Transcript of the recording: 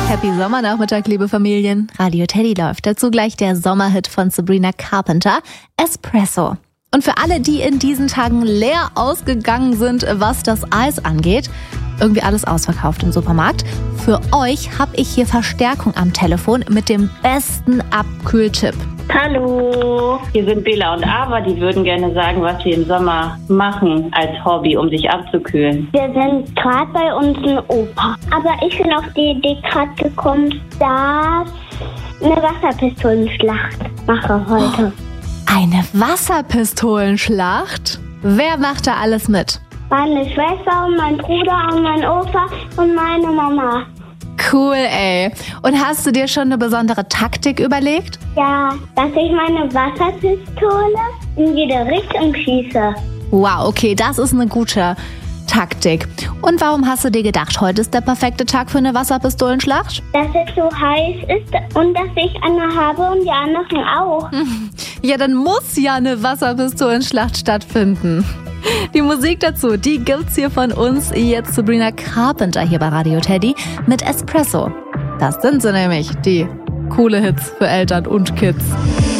Happy Sommernachmittag, liebe Familien. Radio Teddy läuft. Dazu gleich der Sommerhit von Sabrina Carpenter, Espresso. Und für alle, die in diesen Tagen leer ausgegangen sind, was das Eis angeht, irgendwie alles ausverkauft im Supermarkt, für euch habe ich hier Verstärkung am Telefon mit dem besten Abkühltipp. Hallo, hier sind Bela und Ava, die würden gerne sagen, was sie im Sommer machen als Hobby, um sich abzukühlen. Wir sind gerade bei uns in Opa. Aber ich bin auf die Idee gerade gekommen, dass eine Wasserpistolenschlacht mache heute. Eine Wasserpistolenschlacht? Wer macht da alles mit? Meine Schwester und mein Bruder und mein Opa und meine Mama. Cool, ey. Und hast du dir schon eine besondere Taktik überlegt? Ja, dass ich meine Wasserpistole in jede Richtung schieße. Wow, okay, das ist eine gute Taktik. Und warum hast du dir gedacht, heute ist der perfekte Tag für eine Wasserpistolenschlacht? Dass es so heiß ist und dass ich eine habe und die anderen auch. Ja, dann muss ja eine Wasserpistolenschlacht stattfinden. Die Musik dazu, die gibt's hier von uns. Jetzt Sabrina Carpenter hier bei Radio Teddy mit Espresso. Das sind sie nämlich, die coole Hits für Eltern und Kids.